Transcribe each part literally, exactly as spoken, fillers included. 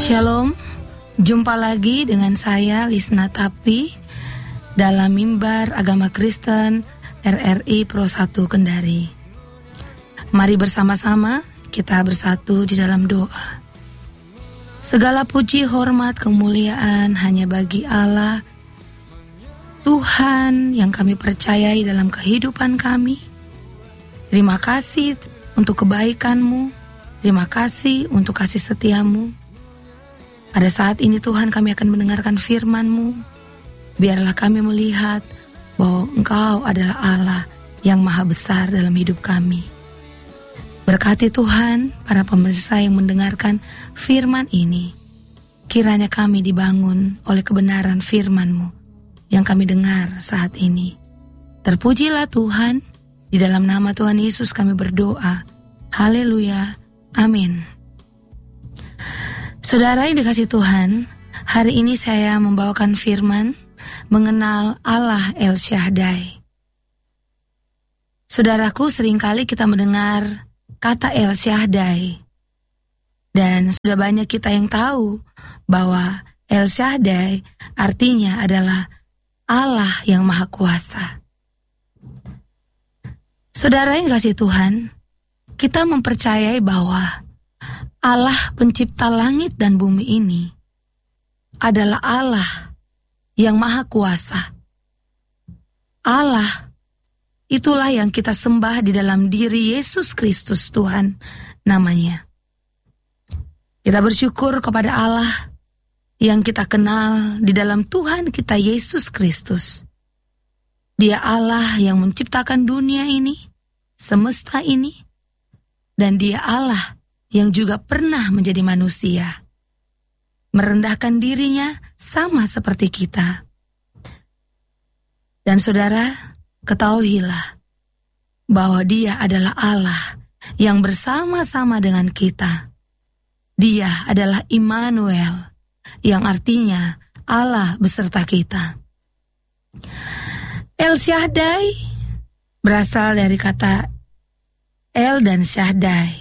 Shalom, jumpa lagi dengan saya Lisna Tapi dalam Mimbar Agama Kristen R R I Pro satu Kendari. Mari bersama-sama kita bersatu di dalam doa. Segala puji, hormat, kemuliaan hanya bagi Allah, Tuhan yang kami percayai dalam kehidupan kami. Terima kasih untuk kebaikan-Mu, terima kasih untuk kasih setia-Mu. Pada saat ini Tuhan, kami akan mendengarkan firman-Mu. Biarlah kami melihat bahwa Engkau adalah Allah yang maha besar dalam hidup kami. Berkati Tuhan para pemirsa yang mendengarkan firman ini. Kiranya kami dibangun oleh kebenaran firman-Mu yang kami dengar saat ini. Terpujilah Tuhan, di dalam nama Tuhan Yesus kami berdoa. Haleluya, amin. Saudara yang dikasihi Tuhan, hari ini saya membawakan firman mengenal Allah El Shaddai. Saudaraku, seringkali kita mendengar kata El Shaddai. Dan sudah banyak kita yang tahu bahwa El Shaddai artinya adalah Allah yang Maha Kuasa. Saudara yang dikasihi Tuhan, kita mempercayai bahwa Allah pencipta langit dan bumi ini adalah Allah yang Maha Kuasa. Allah itulah yang kita sembah di dalam diri Yesus Kristus Tuhan namanya. Kita bersyukur kepada Allah yang kita kenal di dalam Tuhan kita Yesus Kristus. Dia Allah yang menciptakan dunia ini, semesta ini, dan Dia Allah yang juga pernah menjadi manusia, merendahkan dirinya sama seperti kita. Dan saudara, ketahuilah bahwa Dia adalah Allah yang bersama-sama dengan kita. Dia adalah Immanuel, yang artinya Allah beserta kita. El Shaddai berasal dari kata El dan Shaddai.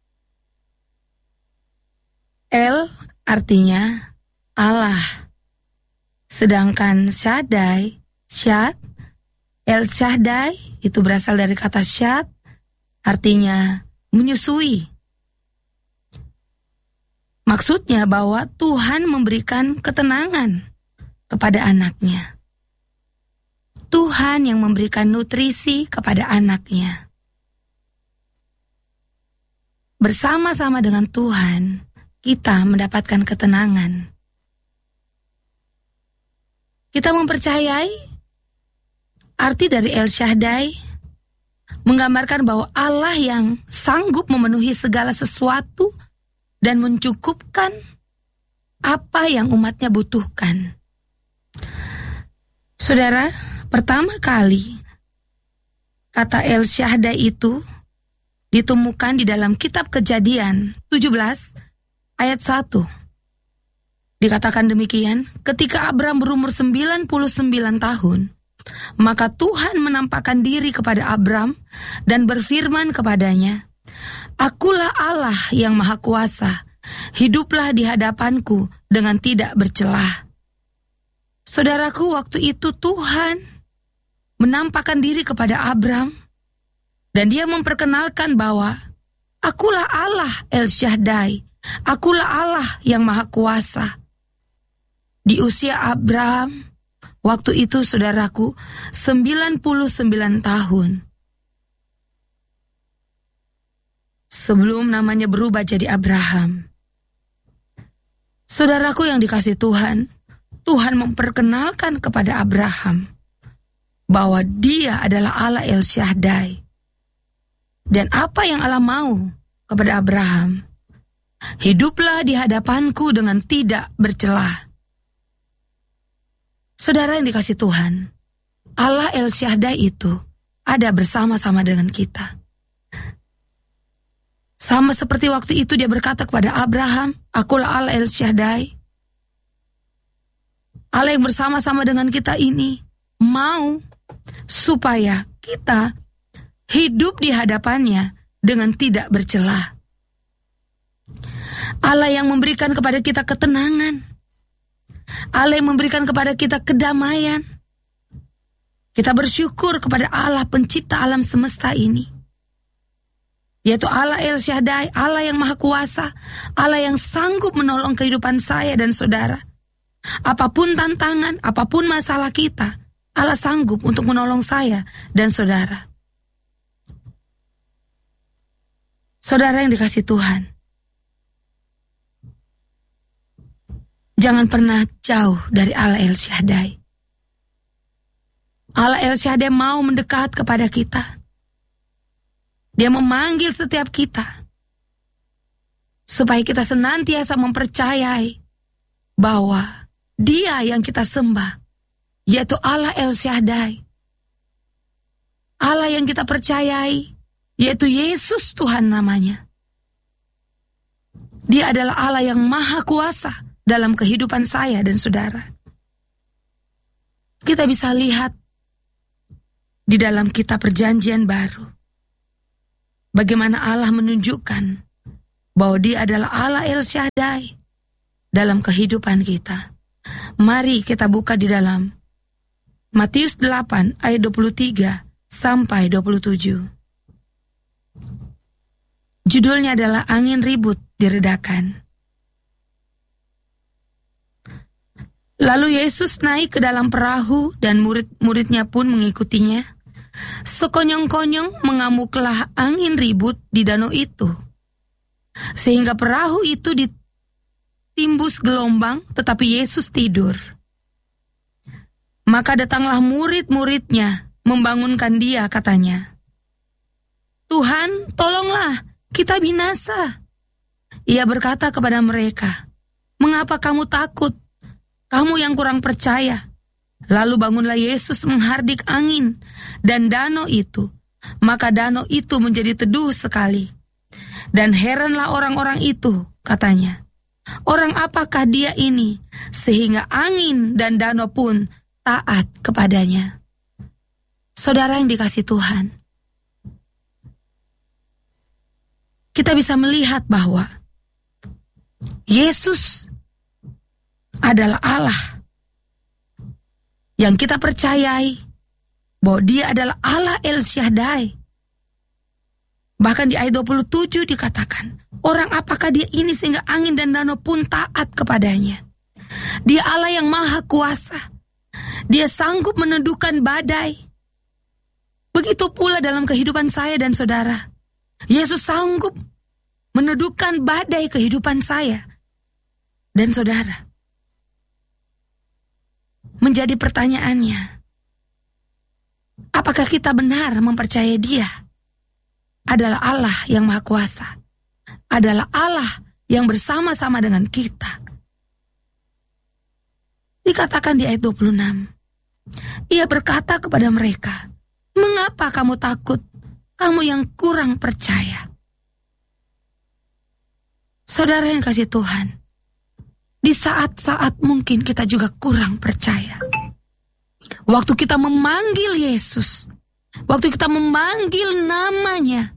El artinya Allah, sedangkan Shaddai, Shad, El Shaddai itu berasal dari kata Shad, artinya menyusui. Maksudnya bahwa Tuhan memberikan ketenangan kepada anaknya. Tuhan yang memberikan nutrisi kepada anaknya. Bersama-sama dengan Tuhan, kita mendapatkan ketenangan. Kita mempercayai arti dari El Shaddai menggambarkan bahwa Allah yang sanggup memenuhi segala sesuatu dan mencukupkan apa yang umatnya butuhkan. Saudara, pertama kali kata El Shaddai itu ditemukan di dalam kitab Kejadian tujuh belas ayat satu. Dikatakan demikian, ketika Abram berumur sembilan puluh sembilan tahun, maka Tuhan menampakkan diri kepada Abram dan berfirman kepadanya, Akulah Allah yang Maha Kuasa, hiduplah di hadapanku dengan tidak bercelah. Saudaraku, waktu itu Tuhan menampakkan diri kepada Abram, dan dia memperkenalkan bahwa Akulah Allah El Shaddai, Akulah Allah yang Maha Kuasa. Di usia Abram, waktu itu saudaraku, sembilan puluh sembilan tahun. Sebelum namanya berubah jadi Abraham. Saudaraku yang dikasihi Tuhan, Tuhan memperkenalkan kepada Abraham bahwa Dia adalah Allah El Shaddai. Dan apa yang Allah mau kepada Abraham? Hiduplah di hadapanku dengan tidak bercelah. Saudara yang dikasihi Tuhan, Allah El Shaddai itu ada bersama-sama dengan kita. Sama seperti waktu itu Dia berkata kepada Abraham, Akulah Allah El Shaddai. Allah yang bersama-sama dengan kita ini mau supaya kita hidup di hadapannya dengan tidak bercelah. Allah yang memberikan kepada kita ketenangan. Allah yang memberikan kepada kita kedamaian. Kita bersyukur kepada Allah pencipta alam semesta ini, yaitu Allah El Shaddai, Allah yang Maha Kuasa, Allah yang sanggup menolong kehidupan saya dan saudara. Apapun tantangan, apapun masalah kita, Allah sanggup untuk menolong saya dan saudara. Saudara yang dikasihi Tuhan, jangan pernah jauh dari Allah El Shaddai. Allah El Shaddai mau mendekat kepada kita. Dia memanggil setiap kita supaya kita senantiasa mempercayai bahwa Dia yang kita sembah, yaitu Allah El Shaddai. Allah yang kita percayai, yaitu Yesus Tuhan namanya. Dia adalah Allah yang Maha Kuasa dalam kehidupan saya dan saudara. Kita bisa lihat di dalam kitab Perjanjian Baru, bagaimana Allah menunjukkan bahwa Dia adalah Allah El Shaddai dalam kehidupan kita. Mari kita buka di dalam Matius delapan ayat dua puluh tiga sampai dua puluh tujuh. Judulnya adalah Angin Ribut Diredakan. Lalu Yesus naik ke dalam perahu dan murid-muridnya pun mengikutinya. Sekonyong-konyong mengamuklah angin ribut di danau itu, sehingga perahu itu ditimbus gelombang, tetapi Yesus tidur. Maka datanglah murid-muridnya membangunkan Dia, katanya, "Tuhan, tolonglah, kita binasa." Ia berkata kepada mereka, "Mengapa kamu takut? Kamu yang kurang percaya." Lalu bangunlah Yesus menghardik angin dan danau itu, maka danau itu menjadi teduh sekali. Dan heranlah orang-orang itu, katanya, "Orang apakah Dia ini, sehingga angin dan danau pun taat kepadanya?" Saudara yang dikasihi Tuhan, kita bisa melihat bahwa Yesus adalah Allah yang kita percayai bahwa Dia adalah Allah El Shaddai. Bahkan di ayat dua puluh tujuh dikatakan, "Orang apakah Dia ini sehingga angin dan danau pun taat kepadanya?" Dia Allah yang Maha Kuasa. Dia sanggup meneduhkan badai. Begitu pula dalam kehidupan saya dan saudara. Yesus sanggup meneduhkan badai kehidupan saya dan saudara. Menjadi pertanyaannya, apakah kita benar mempercayai Dia adalah Allah yang Maha Kuasa, adalah Allah yang bersama-sama dengan kita? Dikatakan di ayat dua puluh enam, Ia berkata kepada mereka, "Mengapa kamu takut, kamu yang kurang percaya?" Saudara yang kasih Tuhan, di saat-saat mungkin kita juga kurang percaya. Waktu kita memanggil Yesus, waktu kita memanggil namanya,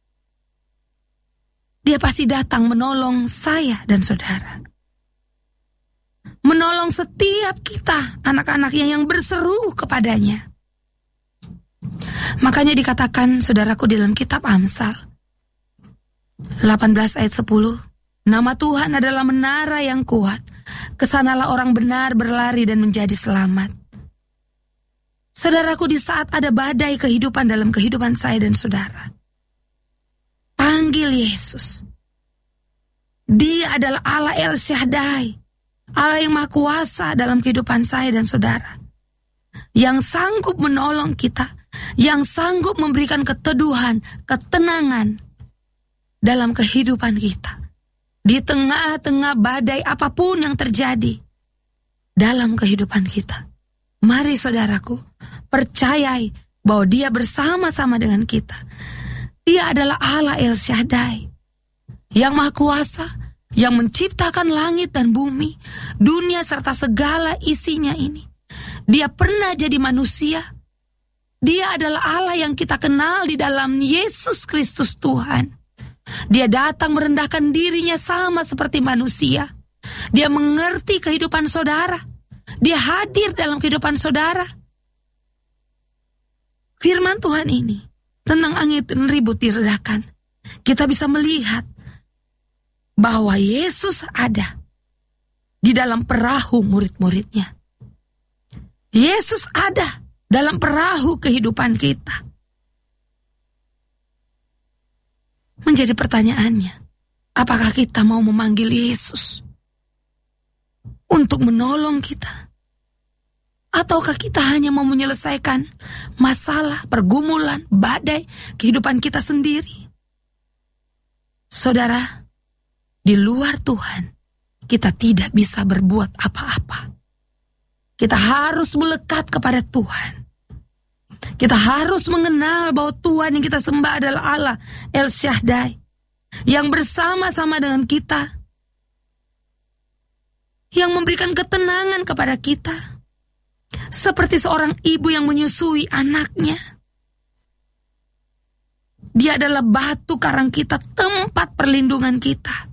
Dia pasti datang menolong saya dan saudara. Menolong setiap kita, anak-anaknya yang berseru kepadanya. Makanya dikatakan, saudaraku, di dalam kitab Amsal delapan belas ayat sepuluh, "Nama Tuhan adalah menara yang kuat, kesanalah orang benar berlari dan menjadi selamat." Saudaraku, di saat ada badai kehidupan dalam kehidupan saya dan saudara, panggil Yesus. Dia adalah Allah El Shaddai, Allah yang Maha Kuasa dalam kehidupan saya dan saudara, yang sanggup menolong kita, yang sanggup memberikan keteduhan, ketenangan dalam kehidupan kita. Di tengah-tengah badai apapun yang terjadi dalam kehidupan kita. Mari saudaraku, percayai bahwa Dia bersama-sama dengan kita. Dia adalah Allah El Shaddai, yang Maha Kuasa, yang menciptakan langit dan bumi, dunia serta segala isinya ini. Dia pernah jadi manusia. Dia adalah Allah yang kita kenal di dalam Yesus Kristus Tuhan. Dia datang merendahkan dirinya sama seperti manusia. Dia mengerti kehidupan saudara. Dia hadir dalam kehidupan saudara. Firman Tuhan ini tentang angin ribut diredakan. Kita bisa melihat bahwa Yesus ada di dalam perahu murid-muridnya. Yesus ada dalam perahu kehidupan kita. Menjadi pertanyaannya, apakah kita mau memanggil Yesus untuk menolong kita? Ataukah kita hanya mau menyelesaikan masalah, pergumulan, badai kehidupan kita sendiri? Saudara, di luar Tuhan, kita tidak bisa berbuat apa-apa. Kita harus melekat kepada Tuhan. Kita harus mengenal bahwa Tuhan yang kita sembah adalah Allah El Shaddai, yang bersama-sama dengan kita, yang memberikan ketenangan kepada kita, seperti seorang ibu yang menyusui anaknya. Dia adalah batu karang kita, tempat perlindungan kita,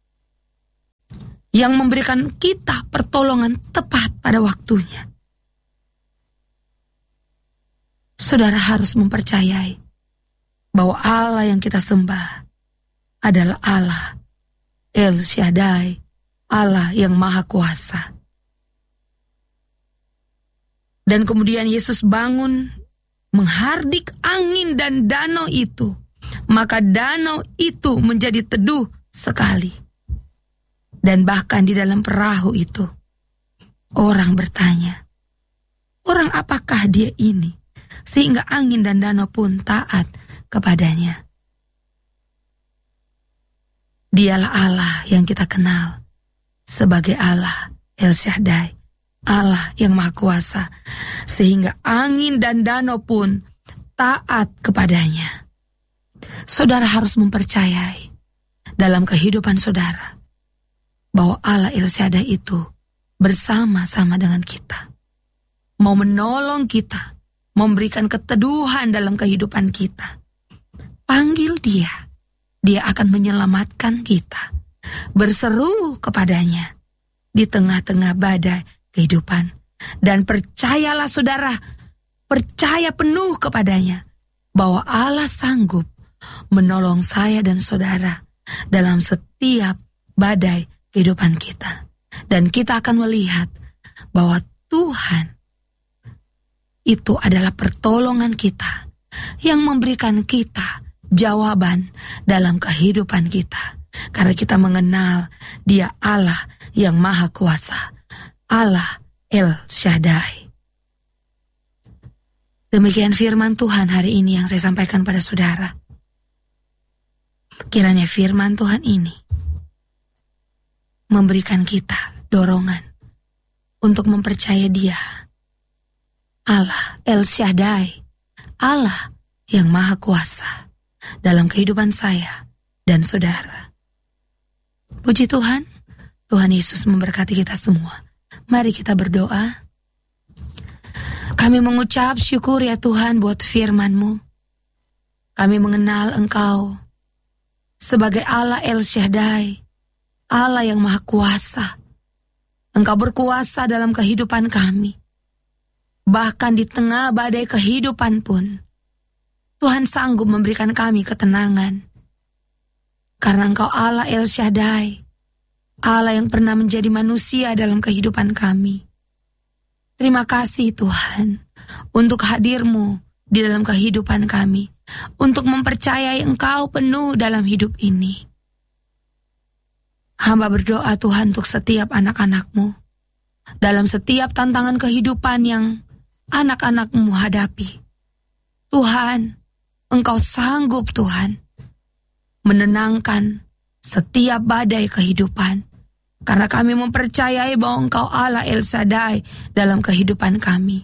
yang memberikan kita pertolongan tepat pada waktunya. Saudara harus mempercayai bahwa Allah yang kita sembah adalah Allah El Shaddai, Allah yang Maha Kuasa. Dan kemudian Yesus bangun menghardik angin dan danau itu, maka danau itu menjadi teduh sekali. Dan bahkan di dalam perahu itu, orang bertanya, orang apakah dia ini? Sehingga angin dan danau pun taat kepadanya. Dialah Allah yang kita kenal sebagai Allah El Shaddai, Allah yang Maha Kuasa, sehingga angin dan danau pun taat kepadanya. Saudara harus mempercayai dalam kehidupan saudara bahwa Allah El Shaddai itu bersama-sama dengan kita, mau menolong kita, memberikan keteduhan dalam kehidupan kita. Panggil dia, dia akan menyelamatkan kita. Berseru kepadanya di tengah-tengah badai kehidupan. Dan percayalah saudara, percaya penuh kepadanya bahwa Allah sanggup menolong saya dan saudara dalam setiap badai kehidupan kita. Dan kita akan melihat bahwa Tuhan itu adalah pertolongan kita yang memberikan kita jawaban dalam kehidupan kita. Karena kita mengenal Dia Allah yang Maha Kuasa, Allah El Shaddai. Demikian firman Tuhan hari ini yang saya sampaikan pada saudara. Kiranya firman Tuhan ini memberikan kita dorongan untuk mempercayai Dia, Allah El Shaddai, Allah yang Maha Kuasa dalam kehidupan saya dan saudara. Puji Tuhan, Tuhan Yesus memberkati kita semua. Mari kita berdoa. Kami mengucap syukur ya Tuhan buat firman-Mu. Kami mengenal Engkau sebagai Allah El Shaddai, Allah yang Maha Kuasa. Engkau berkuasa dalam kehidupan kami. Bahkan di tengah badai kehidupan pun, Tuhan sanggup memberikan kami ketenangan. Karena Engkau Allah El Shaddai, Allah yang pernah menjadi manusia dalam kehidupan kami. Terima kasih Tuhan untuk hadir-Mu di dalam kehidupan kami, untuk mempercayai Engkau penuh dalam hidup ini. Hamba berdoa Tuhan untuk setiap anak-anak-Mu, dalam setiap tantangan kehidupan yang anak-anak-Mu hadapi. Tuhan, Engkau sanggup Tuhan menenangkan setiap badai kehidupan. Karena kami mempercayai bahwa Engkau Allah El Shaddai dalam kehidupan kami.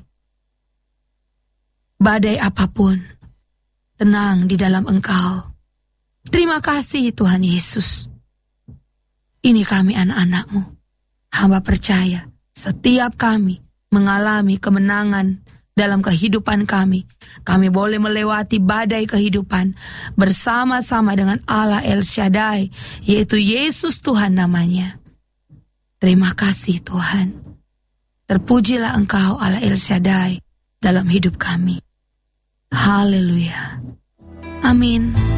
Badai apapun, tenang di dalam Engkau. Terima kasih Tuhan Yesus. Ini kami anak-anak-Mu. Hamba percaya setiap kami mengalami kemenangan dalam kehidupan kami. Kami boleh melewati badai kehidupan bersama-sama dengan Allah El Shaddai, yaitu Yesus Tuhan namanya. Terima kasih Tuhan. Terpujilah Engkau Allah El Shaddai dalam hidup kami. Haleluya. Amin.